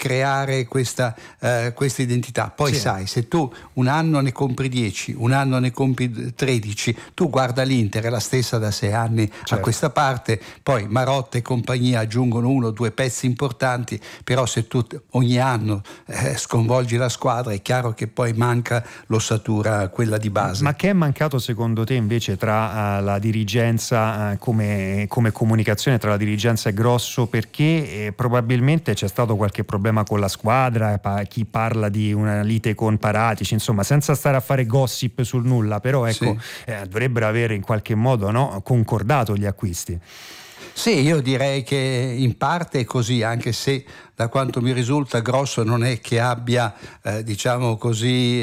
creare questa identità. Poi sai, se tu un anno ne compri 10, un anno ne compri 13, tu guarda l'Inter, è la stessa da 6 anni a questa parte, poi Marotta e compagnia aggiungono 1 o 2 pezzi importanti, però se tu ogni anno sconvolgi la squadra è chiaro che poi manca l'ossatura, quella di base. Ma che è mancato secondo te invece tra la dirigenza come comunicazione tra la dirigenza e Grosso, perché probabilmente c'è stato qualche problema con la squadra, chi parla di una lite con Paratici, insomma, senza stare a fare gossip sul nulla, però ecco, dovrebbero avere in qualche modo concordato gli acquisti. Sì, io direi che in parte è così, anche se da quanto mi risulta Grosso non è che abbia diciamo così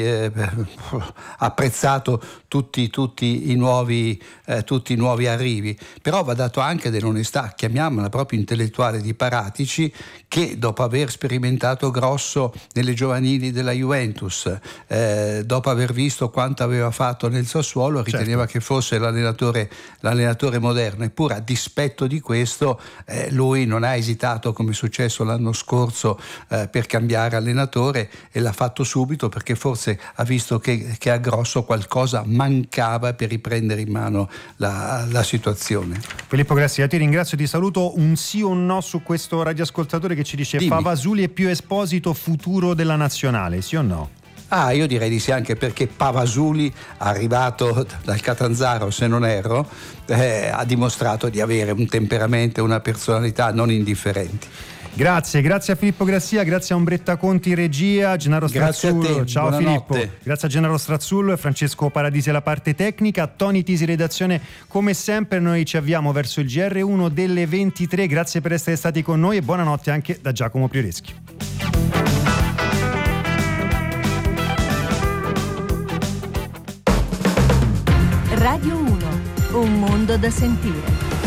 apprezzato tutti i nuovi arrivi, però va dato anche dell'onestà, chiamiamola proprio intellettuale, di Paratici, che dopo aver sperimentato Grosso nelle giovanili della Juventus, dopo aver visto quanto aveva fatto nel Sassuolo, riteneva che fosse l'allenatore moderno, eppure a dispetto di questo lui non ha esitato, come è successo l'anno scorso, per cambiare allenatore, e l'ha fatto subito perché forse ha visto che a Grosso qualcosa mancava per riprendere in mano la situazione. Filippo Grassi, io ti ringrazio, ti saluto. Un sì o un no su questo radioascoltatore che ci dice: Dimmi. Pavasuli e più Esposito futuro della nazionale, sì o no? Io direi di sì, anche perché Pavasuli, arrivato dal Catanzaro se non erro, ha dimostrato di avere un temperamento e una personalità non indifferenti. Grazie a Filippo Grassia, grazie a Ombretta Conti regia, Gennaro Strazzullo. Grazie a te, ciao buonanotte. Filippo, grazie a Gennaro Strazzullo e Francesco Paradisi alla parte tecnica, Toni Tisi redazione. Come sempre noi ci avviamo verso il GR1 delle 23, grazie per essere stati con noi e buonanotte anche da Giacomo Prioreschi. Radio 1, un mondo da sentire.